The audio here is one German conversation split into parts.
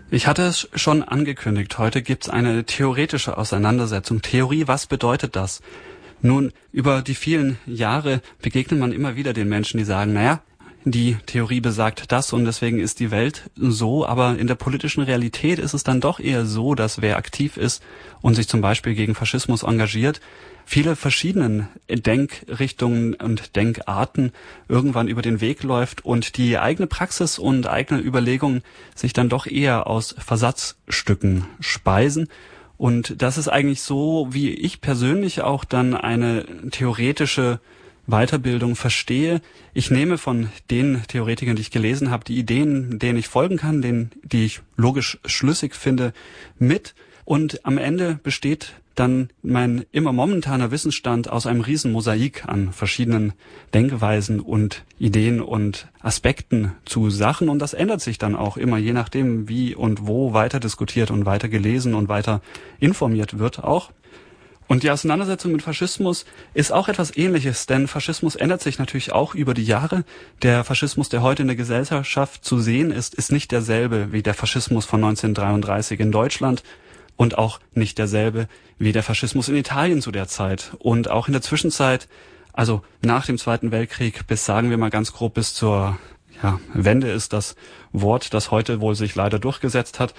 Ich hatte es schon angekündigt. Heute gibt's eine theoretische Auseinandersetzung. Theorie, was bedeutet das? Nun, über die vielen Jahre begegnet man immer wieder den Menschen, die sagen, naja, die Theorie besagt das und deswegen ist die Welt so, aber in der politischen Realität ist es dann doch eher so, dass wer aktiv ist und sich zum Beispiel gegen Faschismus engagiert, viele verschiedenen Denkrichtungen und Denkarten irgendwann über den Weg läuft und die eigene Praxis und eigene Überlegungen sich dann doch eher aus Versatzstücken speisen. Und das ist eigentlich so, wie ich persönlich auch dann eine theoretische Weiterbildung verstehe. Ich nehme von den Theoretikern, die ich gelesen habe, die Ideen, denen ich folgen kann, die ich logisch schlüssig finde, mit. Und am Ende besteht dann mein immer momentaner Wissensstand aus einem riesen Mosaik an verschiedenen Denkweisen und Ideen und Aspekten zu Sachen. Und das ändert sich dann auch immer, je nachdem, wie und wo weiter diskutiert und weiter gelesen und weiter informiert wird auch. Und die Auseinandersetzung mit Faschismus ist auch etwas Ähnliches, denn Faschismus ändert sich natürlich auch über die Jahre. Der Faschismus, der heute in der Gesellschaft zu sehen ist, ist nicht derselbe wie der Faschismus von 1933 in Deutschland und auch nicht derselbe wie der Faschismus in Italien zu der Zeit. Und auch in der Zwischenzeit, also nach dem Zweiten Weltkrieg bis, sagen wir mal ganz grob, bis zur Wende ist das Wort, das heute wohl sich leider durchgesetzt hat,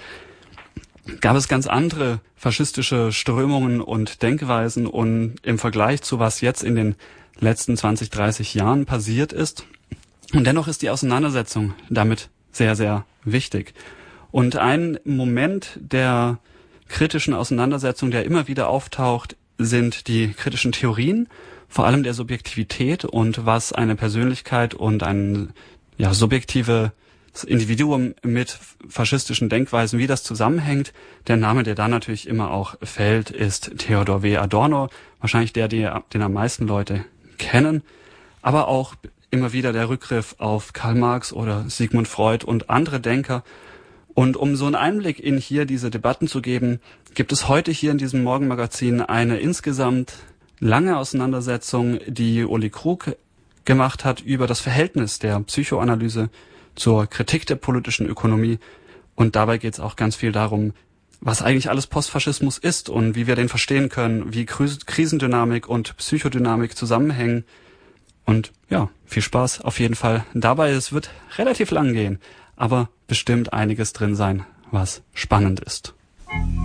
gab es ganz andere faschistische Strömungen und Denkweisen und im Vergleich zu was jetzt in den letzten 20, 30 Jahren passiert ist. Und dennoch ist die Auseinandersetzung damit sehr, sehr wichtig. Und ein Moment der kritischen Auseinandersetzung, der immer wieder auftaucht, sind die kritischen Theorien, vor allem der Subjektivität und was eine Persönlichkeit und ein subjektive das Individuum mit faschistischen Denkweisen, wie das zusammenhängt. Der Name, der da natürlich immer auch fällt, ist Theodor W. Adorno, wahrscheinlich den am meisten Leute kennen, aber auch immer wieder der Rückgriff auf Karl Marx oder Sigmund Freud und andere Denker. Und um so einen Einblick in hier diese Debatten zu geben, gibt es heute hier in diesem Morgenmagazin eine insgesamt lange Auseinandersetzung, die Uli Krug gemacht hat über das Verhältnis der Psychoanalyse zur Kritik der politischen Ökonomie. Und dabei geht es auch ganz viel darum, was eigentlich alles Postfaschismus ist und wie wir den verstehen können, wie Krisendynamik und Psychodynamik zusammenhängen. Und ja, viel Spaß auf jeden Fall dabei. Es wird relativ lang gehen, aber bestimmt einiges drin sein, was spannend ist.